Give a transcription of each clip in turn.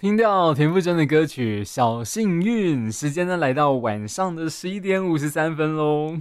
听到田馥甄的歌曲《小幸运》，时间呢来到晚上的11点53分喽。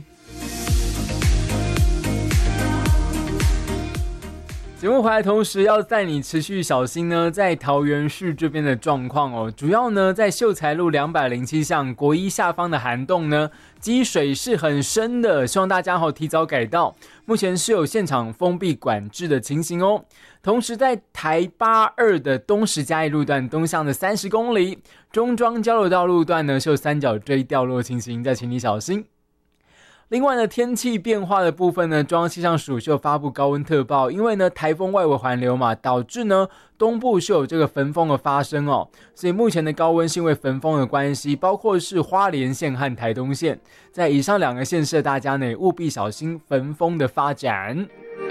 节目回来同时要带你持续小心呢，在桃园市这边的状况哦，主要呢在秀才路207巷国一下方的涵洞呢，积水是很深的，希望大家提早改道。目前是有现场封闭管制的情形哦。同时在台82的东石嘉义路段东向的30公里，中庄交流道路段呢是有三角锥掉落情形，再请你小心。另外呢，天气变化的部分呢，中央气象署是有发布高温特报，因为呢台风外围环流嘛，导致呢东部是有这个焚风的发生哦，所以目前的高温是因为焚风的关系，包括是花莲县和台东县，在以上2个县市的大家呢务必小心焚风的发展。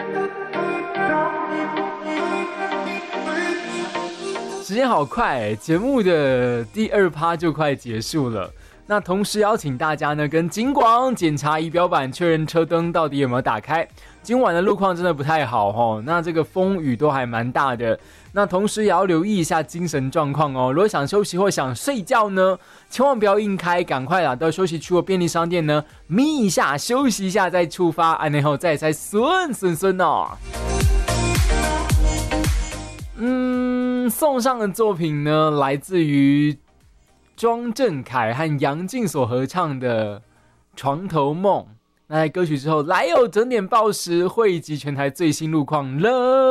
时间好快节目的第2趴就快结束了。那同时邀请大家呢跟警广检查仪表板，确认车灯到底有没有打开。今晚的路况真的不太好哦，那这个风雨都还蛮大的。那同时也要留意一下精神状况哦。如果想休息或想睡觉呢，千万不要硬开，赶快啦到休息区或便利商店呢眯一下休息一下再出发，然后再才顺哦。送上的作品呢来自于庄正凯和杨静所合唱的《床头梦》。那在歌曲之后，来有整点报时汇集全台最新路况了。